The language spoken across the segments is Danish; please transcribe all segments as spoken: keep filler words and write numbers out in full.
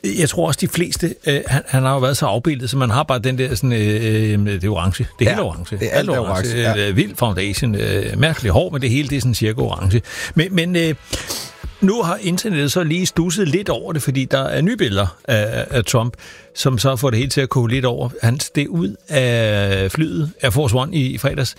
Jeg tror også, de fleste, øh, han, han har jo været så afbildet, så man har bare den der sådan, øh, det er orange. Det er ja, helt orange. Det er alt orange. orange ja. øh, Vild foundation, øh, mærkelig hår, men det hele det er sådan cirka orange. Men, men øh, nu har internettet så lige stusset lidt over det, fordi der er nye billeder af, af Trump, som så får det hele til at koge lidt over. Han steg ud af flyet Air Force One i, i fredags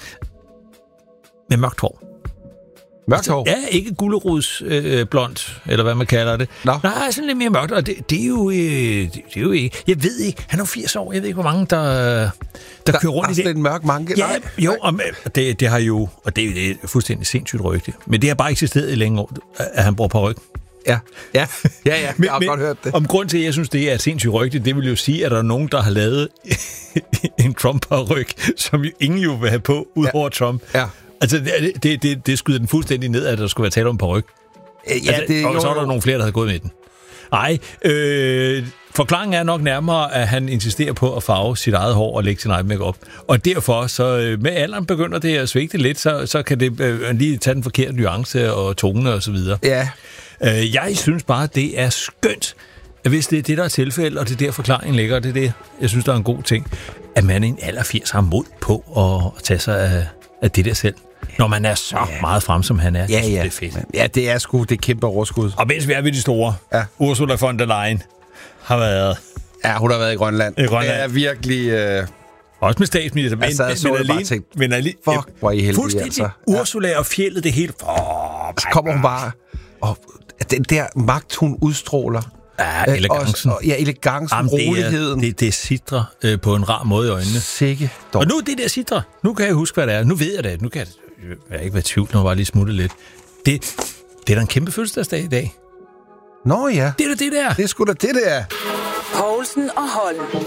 med mørkt hår. Mørkt hår? Ja, ikke gulerods øh, blond, eller hvad man kalder det. No. Nej, sådan lidt mere mørkt, og det, det, er jo, øh, det, det er jo ikke... Jeg ved ikke, han er firs år, jeg ved ikke, hvor mange, der, der, der kører rundt i det. Der er en mørk manke? Ja, nej, jo, og det, det har jo... Og det, det er fuldstændig sindssygt rygte. Men det har bare eksisteret i længe år, at han bruger paryk. Ja, ja, ja, ja. Men, jeg har men, godt hørt det. Om grund til, at jeg synes, det er et sindssygt rygte, det vil jo sige, at der er nogen, der har lavet en Trump-paryk, som jo ingen jo vil have på, udover ja. Trump. Ja. Altså, det, det, det, det skyder den fuldstændig ned, at der skulle være tale om en paryk. Ja, altså, det, og jo, så er der jo. nogle flere, der har gået med den. Nej, øh, forklaringen er nok nærmere, at han insisterer på at farve sit eget hår og lægge sin egen make-up. Og derfor, så øh, med alderen begynder det at svigte lidt, så, så kan det øh, lige tage den forkerte nuance og tone og så videre. Ja. Øh, jeg synes bare, det er skønt, hvis det er det, der er tilfældet, og det er der forklaringen ligger, det er det, jeg synes, der er en god ting, at man i en alder firs har mod på at tage sig af, af det der selv. Når man er så ja. meget frem, som han er. Ja, ja. Det er fedt. Ja, det er sgu det kæmpe overskud. Og mens vi er ved de store, ja. Ursula von der Leyen har været... Ja, hun har været i Grønland. I Grønland. Det er virkelig... Øh... Også med statsminister. Men, altså, men, men alene... Tænkt, men alene fuck, hvor er I heldige, fuldstændig altså. Ursula og fjeldet, det hele... Oh, så kommer hun bare... Og den der magt, hun udstråler... Ja, elegancen. Og, ja, elegancen, Jamen, roligheden. Det, det, det sidrer øh, på en rar måde i øjnene. Sikke dog. Og nu det der sidrer. Nu kan jeg huske, hvad det er. Nu ved jeg det. Nu kan jeg, jeg ikke være i tvivl, når jeg bare lige smutte lidt. Det, det er da en kæmpe fødselsdagsdag i dag. Nå ja. Det er da det der. Det er sgu da det der. Poulsen og Holm.